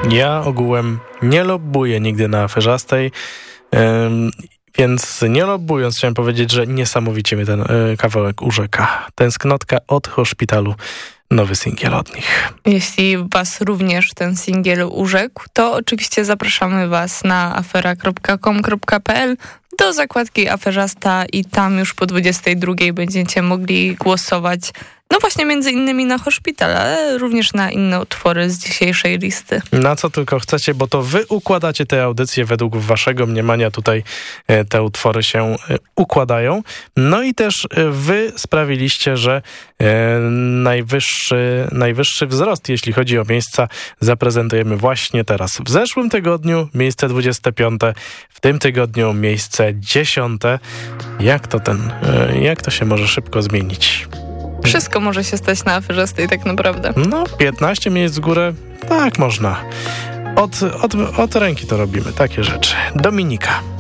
Ja ogółem nie lobbuję nigdy na Aferzastej, więc nie lobbując chciałem powiedzieć, że niesamowicie mnie ten kawałek urzeka. Tęsknotka od Hospitalu. Nowy singiel od nich. Jeśli was również ten singiel urzekł, to oczywiście zapraszamy was na afera.com.pl do zakładki Aferzasta i tam już po 22 będziecie mogli głosować, no właśnie między innymi na Hospital, ale również na inne utwory z dzisiejszej listy. Na co tylko chcecie, bo to wy układacie te audycje według waszego mniemania. Tutaj te utwory się układają. No i też wy sprawiliście, że najwyższy wzrost, jeśli chodzi o miejsca, zaprezentujemy właśnie teraz. W zeszłym tygodniu miejsce 25, w tym tygodniu miejsce 10. Jak to się może szybko zmienić? Wszystko może się stać na Aferzastej tak naprawdę. No, 15 miejsc w górę, tak można. Od ręki to robimy, takie rzeczy. Dominika.